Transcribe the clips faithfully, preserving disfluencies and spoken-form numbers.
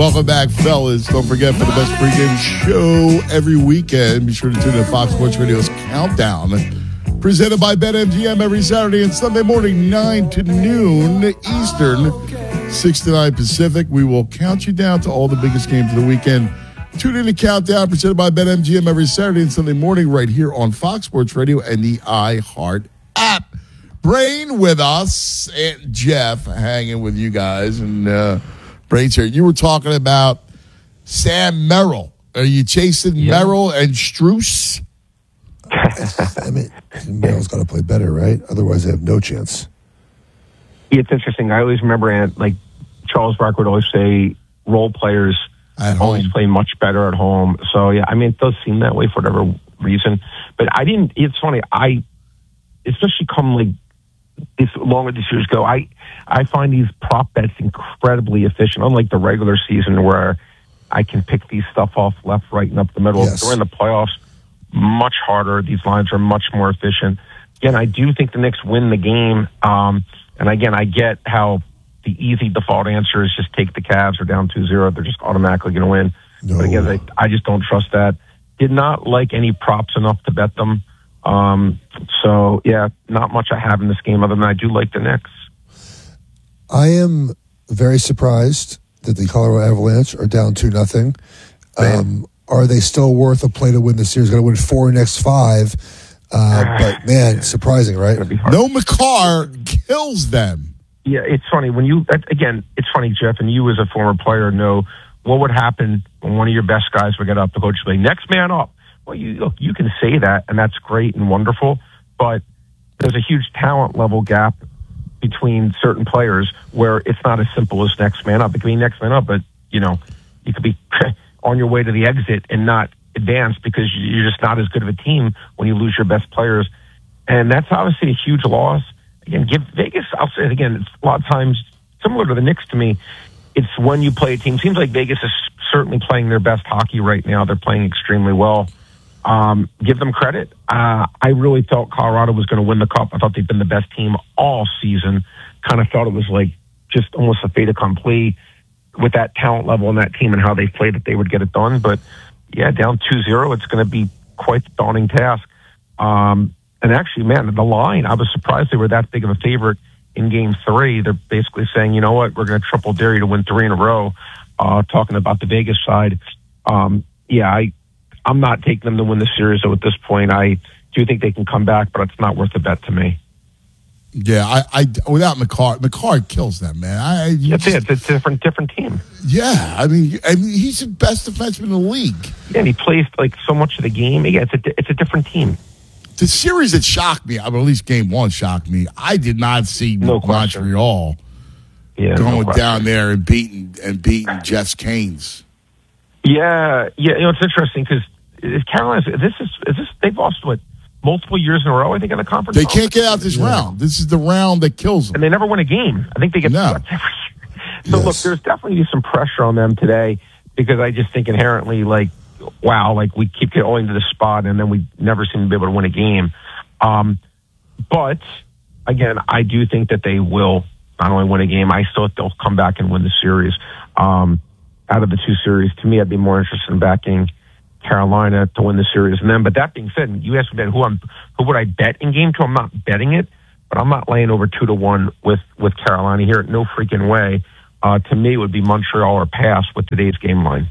Welcome back, fellas. Don't forget, for the best pregame show every weekend, be sure to tune in to Fox Sports Radio's Countdown, presented by BetMGM every Saturday and Sunday morning, nine to noon Eastern, six to nine Pacific. We will count you down to all the biggest games of the weekend. Tune in to Countdown, presented by BetMGM every Saturday and Sunday morning right here on Fox Sports Radio and the iHeart app. Brain with us, and Jeff hanging with you guys, and uh, Brain's here. You were talking about Sam Merrill. Are you chasing yeah. Merrill and Strus? I mean, Merrill's got to play better, right? Otherwise, they have no chance. It's interesting. I always remember, and like Charles Barkley would always say, role players always play much better at home. So, yeah, I mean, it does seem that way for whatever reason. But I didn't, it's funny, I, especially come like, this longer these years go, I, I find these prop bets incredibly efficient, unlike the regular season where I can pick these stuff off left, right, and up the middle. Yes. During the playoffs, much harder. These lines are much more efficient. Again, I do think the Knicks win the game. Um, and again, I get how the easy default answer is just take the Cavs or down two zero. They're just automatically going to win. No. But again, I, I just don't trust that. Did not like any props enough to bet them. Um, so, yeah, not much I have in this game other than I do like the Knicks. I am very surprised that the Colorado Avalanche are down two nothing. Um, are they still worth a play to win the series? Going to win four next five. Uh, but, man, surprising, right? No McCarr kills them. Yeah, it's funny. When you, again, it's funny, Jeff, and you as a former player know what would happen when one of your best guys would get up. The coach would say, next man up. Well, you look, you can say that, and that's great and wonderful, but there's a huge talent level gap between certain players where it's not as simple as next man up. It can be next man up, but, you know, you could be on your way to the exit and not advance because you're just not as good of a team when you lose your best players. And that's obviously a huge loss. Again, give Vegas, I'll say it again, it's a lot of times similar to the Knicks to me. It's when you play a team. Seems like Vegas is certainly playing their best hockey right now. They're playing extremely well. Um, give them credit. Uh, I really thought Colorado was going to win the cup. I thought they'd been the best team all season. Kind of thought it was like just almost a fait accompli with that talent level and that team and how they played that they would get it done. But yeah, down two zero, it's going to be quite the daunting task. Um, and actually, man, the line, I was surprised they were that big of a favorite in game three. They're basically saying, you know what, we're going to triple dare you to win three in a row. Uh, talking about the Vegas side. Um, yeah, I, I'm not taking them to win the series, though, at this point. I do think they can come back, but it's not worth the bet to me. Yeah, I, I without McCarr, McCarr kills them, man. I, That's just, it. It's a different, different team. Yeah, I mean, I mean, he's the best defenseman in the league. Yeah, and he plays like so much of the game. Yeah, it's a, it's a different team. The series that shocked me, I mean, at least game one shocked me. I did not see no Montreal yeah, going no down there and beating and beating Jeff's Canes. Yeah, yeah. You know, it's interesting because is Carolina? This is is this? They've lost what multiple years in a row. I think in the conference. They can't get out this yeah. round. This is the round that kills them, and they never win a game. I think they get no. swept every year. So yes. look, there's definitely some pressure on them today because I just think inherently, like, wow, like we keep going to the spot and then we never seem to be able to win a game. Um, but again, I do think that they will not only win a game. I still think they'll come back and win the series. Um, out of the two series, to me, I'd be more interested in backing Carolina to win the series. And then, but that being said, you asked me who I'm, who would I bet in game two? I'm not betting it, but I'm not laying over two to one with, with Carolina here. No freaking way. Uh, to me, it would be Montreal or pass with today's game line.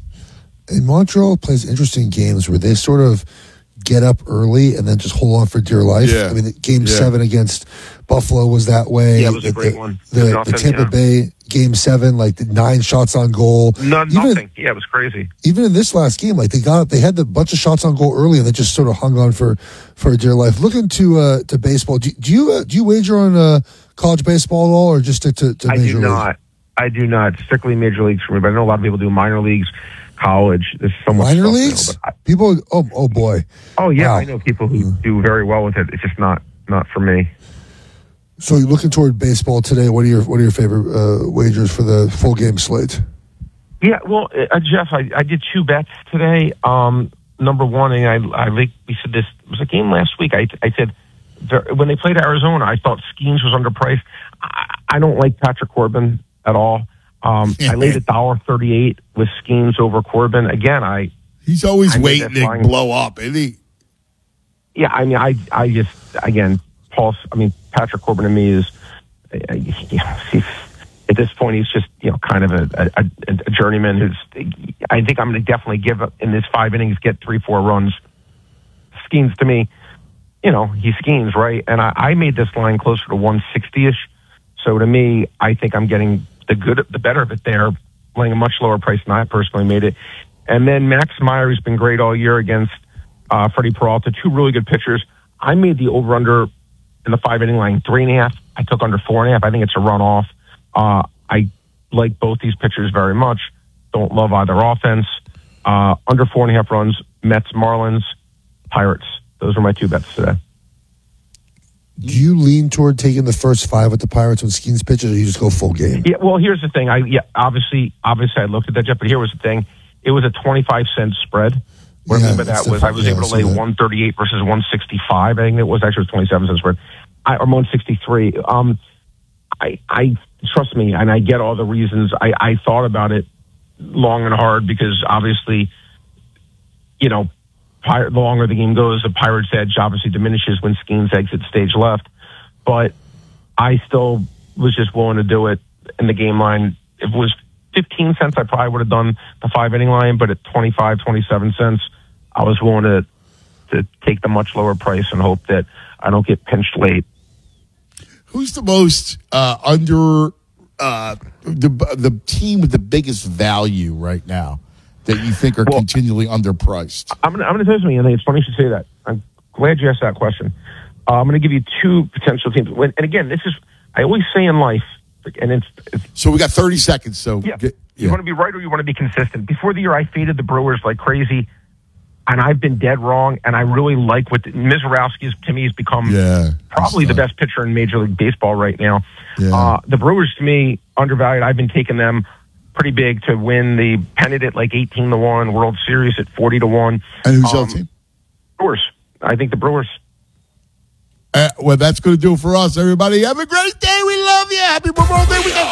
And Montreal plays interesting games where they sort of get up early and then just hold on for dear life. Yeah. I mean, game yeah. seven against Buffalo was that way. Yeah, it was the, a great the, one. The, nothing, the Tampa yeah. Bay game seven, like the nine shots on goal. No, even, nothing. Yeah, it was crazy. Even in this last game, like they got, they had the bunch of shots on goal early and they just sort of hung on for, for dear life. Looking to uh, to baseball, do, do you uh, do you wager on uh, college baseball at all, or just stick to, to I major do league? not. I do not. Strictly major leagues for me, but I know a lot of people do minor leagues, college. There's so much minor stuff leagues. Now, but I, people, oh oh boy. oh yeah, wow. I know people who do very well with it. It's just not not for me. So you're looking toward baseball today. What are your what are your favorite uh, wagers for the full game slate? Yeah, well, uh, Jeff, I, I did two bets today. Um, number one, and I, I like we said this it was a game last week. I I said when they played Arizona, I thought Skeens was underpriced. I, I don't like Patrick Corbin at all. Um, I laid a dollar thirty-eight with Skeens over Corbin. Again, I he's always I waiting to line. blow up, isn't he? Yeah, I mean, I I just again, Paul. I mean, Patrick Corbin to me is, uh, you know, he's, at this point he's just you know kind of a, a, a journeyman who's. I think I'm going to definitely give up in this five innings, get three four runs. Skeens to me, you know, he Skeens, right? And I, I made this line closer to one sixty ish. So to me, I think I'm getting the good, the better of it there, laying a much lower price than I personally made it. And then Max Meyer has been great all year against uh, Freddie Peralta, two really good pitchers. I made the over-under in the five-inning line three and a half. I took under four and a half. I think it's a runoff. Uh, I like both these pitchers very much. Don't love either offense. Uh, under four and a half runs, Mets, Marlins, Pirates. Those are my two bets today. Do you lean toward taking the first five with the Pirates when Skeens pitches, or you just go full game? Yeah, well, here's the thing. I yeah, obviously, obviously, I looked at that, Jeff. But here was the thing: it was a twenty-five cent spread. What Yeah, I mean by that was I was yeah, able to so lay that- one thirty-eight versus one sixty-five. I think it was actually it was twenty-seven cent spread, I, or one sixty-three. Um, I, I trust me, and I get all the reasons. I, I thought about it long and hard because obviously, you know. The longer the game goes, the Pirates' edge obviously diminishes when Skeens exits stage left. But I still was just willing to do it in the game line. If it was fifteen cents, I probably would have done the five-inning line. But at twenty-five, twenty-seven cents, I was willing to, to take the much lower price and hope that I don't get pinched late. Who's the most uh, under uh, the the team with the biggest value right now that you think are Well, continually underpriced? I'm gonna, I'm gonna tell you something, Anthony. It's funny you should say that. I'm glad you asked that question. Uh, I'm gonna give you two potential teams. When, and again, this is I always say in life, and it's, it's So we got thirty seconds. So yeah, get, you want to be right or you want to be consistent. Before the year, I faded the Brewers like crazy, and I've been dead wrong. And I really like what Mizorowski to me has become yeah, probably the best pitcher in Major League Baseball right now. Yeah. Uh, the Brewers to me undervalued. I've been taking them pretty big to win the pennant at like eighteen to one, World Series at forty to one. And who's um, your team? Brewers. I think the Brewers. Uh, well, that's going to do it for us, everybody. Have a great day. We love you. Happy Memorial Day weekend.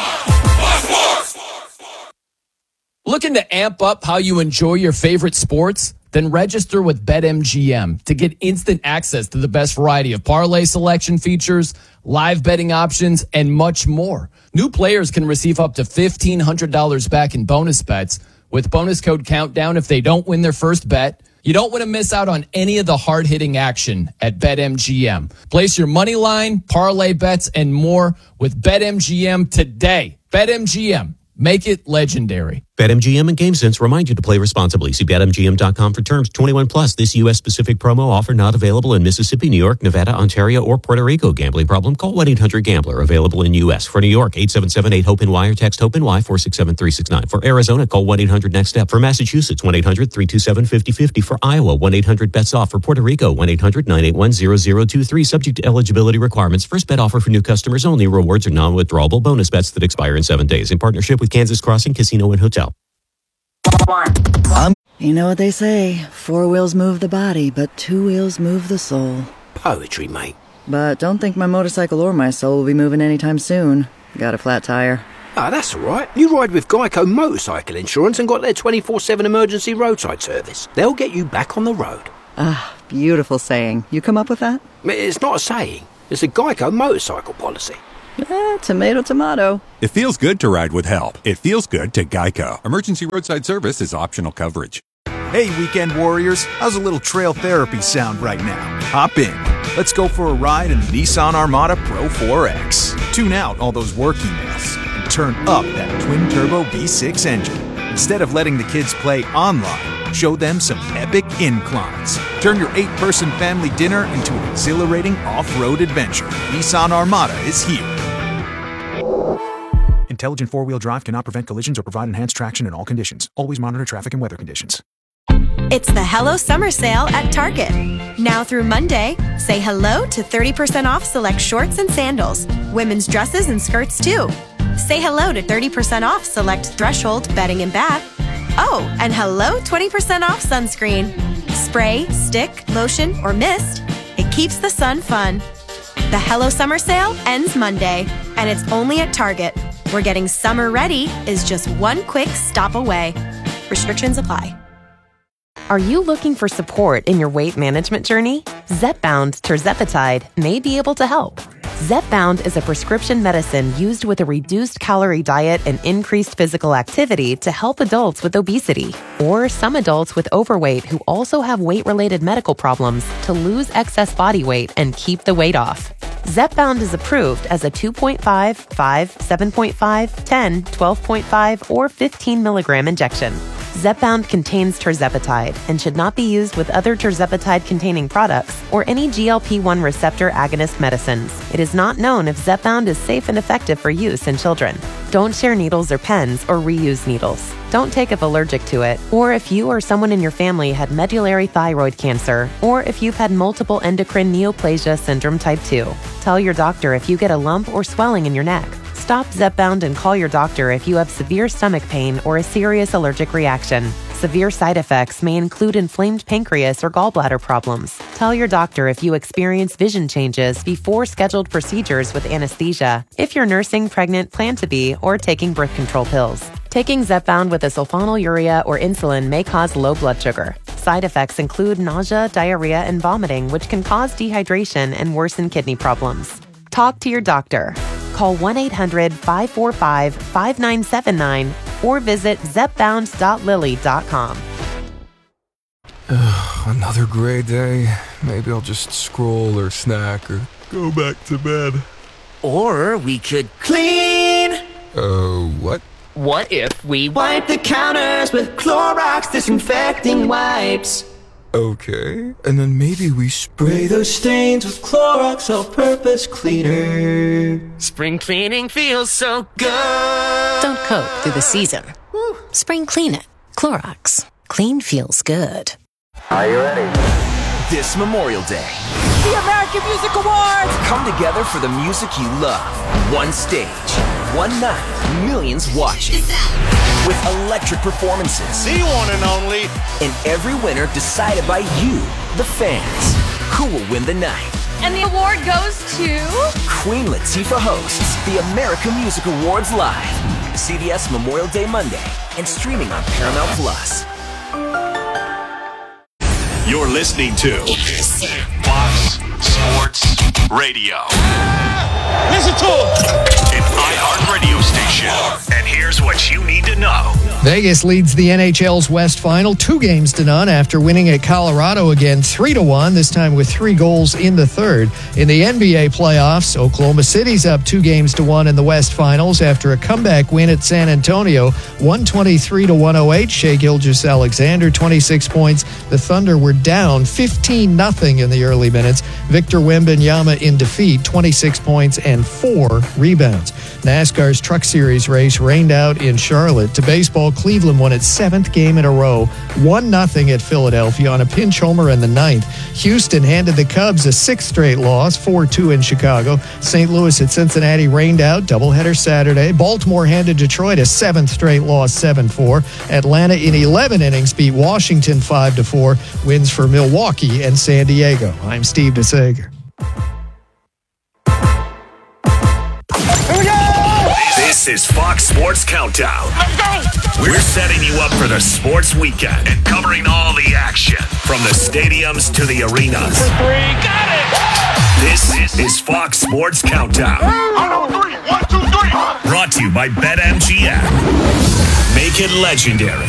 Looking to amp up how you enjoy your favorite sports? Then register with BetMGM to get instant access to the best variety of parlay selection features, live betting options, and much more. New players can receive up to fifteen hundred dollars back in bonus bets with bonus code COUNTDOWN if they don't win their first bet. You don't want to miss out on any of the hard-hitting action at BetMGM. Place your money line, parlay bets, and more with BetMGM today. BetMGM. Make it legendary. BetMGM and GameSense remind you to play responsibly. See Bet M G M dot com for terms. twenty-one plus. This U S specific promo offer not available in Mississippi, New York, Nevada, Ontario, or Puerto Rico. Gambling problem? Call one eight hundred gambler. Available in U S. For New York, eight seven seven eight hope N Y or text HOPE-NY four six seven three six nine. For Arizona, call one eight hundred next step. For Massachusetts, one eight hundred three two seven five zero five zero. For Iowa, one eight hundred bets off. For Puerto Rico, one eight hundred nine eight one zero zero two three. Subject to eligibility requirements. First bet offer for new customers only. Rewards are non-withdrawable bonus bets that expire in seven days. In partnership with Kansas Crossing Casino and Hotel. You know what they say, four wheels move the body, but two wheels move the soul. Poetry, mate. But don't think my motorcycle or my soul will be moving anytime soon. Got a flat tire. Ah, that's all right. You ride with Geico Motorcycle Insurance and got their twenty-four seven emergency roadside service. They'll get you back on the road. Ah, beautiful saying. You come up with that? It's not a saying. It's a Geico motorcycle policy. Eh, tomato, tomato. It feels good to ride with help. It feels good to Geico. Emergency roadside service is optional coverage. Hey, weekend warriors. How's a little trail therapy sound right now? Hop in. Let's go for a ride in the Nissan Armada Pro four X. Tune out all those work emails and turn up that twin-turbo V six engine. Instead of letting the kids play online, show them some epic inclines. Turn your eight-person family dinner into an exhilarating off-road adventure. Nissan Armada is here. Intelligent four-wheel drive cannot prevent collisions or provide enhanced traction in all conditions. Always monitor traffic and weather conditions. It's the Hello Summer Sale at Target. Now through Monday, say hello to thirty percent off select shorts and sandals, women's dresses and skirts too. Say hello to thirty percent off select Threshold bedding and bath. Oh, and hello twenty percent off sunscreen. Spray, stick, lotion, or mist. It keeps the sun fun. The Hello Summer Sale ends Monday, and it's only at Target. where getting summer ready is just one quick stop away. Restrictions apply. Are you looking for support in your weight management journey? Zepbound tirzepatide may be able to help. Zepbound is a prescription medicine used with a reduced calorie diet and increased physical activity to help adults with obesity or some adults with overweight who also have weight-related medical problems to lose excess body weight and keep the weight off. Zepbound is approved as a two point five, five, seven point five, ten, twelve point five, or fifteen milligram injection. Zepbound contains tirzepatide and should not be used with other tirzepatide-containing products or any G L P one receptor agonist medicines. It is not known if Zepbound is safe and effective for use in children. Don't share needles or pens or reuse needles. Don't take if allergic to it, or if you or someone in your family had medullary thyroid cancer, or if you've had multiple endocrine neoplasia syndrome type two. Tell your doctor if you get a lump or swelling in your neck. Stop Zepbound and call your doctor if you have severe stomach pain or a serious allergic reaction. Severe side effects may include inflamed pancreas or gallbladder problems. Tell your doctor if you experience vision changes before scheduled procedures with anesthesia, if you're nursing, pregnant, plan to be, or taking birth control pills. Taking Zepbound with a sulfonylurea or insulin may cause low blood sugar. Side effects include nausea, diarrhea, and vomiting, which can cause dehydration and worsen kidney problems. Talk to your doctor. Call one eight hundred, five four five, five nine seven nine or visit zepbound dot lilly dot com. Another gray day. Maybe I'll just scroll or snack or go back to bed. Or we could clean. Uh, what? What if we wipe the counters with Clorox disinfecting wipes? Okay. And then maybe we spray those stains with Clorox all-purpose cleaner. Spring cleaning feels so good. Don't cope through the season. Woo. Spring clean it. Clorox. Clean feels good. Are you ready? This Memorial Day, the American Music Awards come together for the music you love. One stage, one night, millions watching. With electric performances. The one and only. And every winner decided by you, the fans. Who will win the night? And the award goes to... Queen Latifah hosts the American Music Awards live. C B S Memorial Day Monday and streaming on Paramount Plus. You're listening to Fox Sports Radio. Listen to it. An iHeart radio station. And here's what you need to know. Vegas leads the N H L's West Final two games to none after winning at Colorado again three to one, this time with three goals in the third. In the N B A playoffs, Oklahoma City's up two games to one in the West Finals after a comeback win at San Antonio, one twenty-three to one oh eight. Shai Gilgeous-Alexander, twenty-six points. The Thunder were down fifteen nothing in the early minutes. Victor Wembanyama in defeat, twenty-six points and four rebounds. NASCAR's Truck Series race rained out in Charlotte. To baseball, Cleveland won its seventh game in a row, one nothing at Philadelphia on a pinch homer in the ninth. Houston handed the Cubs a sixth straight loss, four two in Chicago. Saint Louis at Cincinnati rained out, doubleheader Saturday. Baltimore handed Detroit a seventh straight loss, seven four. Atlanta in eleven innings beat Washington five to four. Wins for Milwaukee and San Diego. I'm Steve DeSager. This is Fox Sports Countdown. We're setting you up for the sports weekend and covering all the action from the stadiums to the arenas. For three, got it! This is Fox Sports Countdown. On three, one, two, three. Brought to you by BetMGM. Make it legendary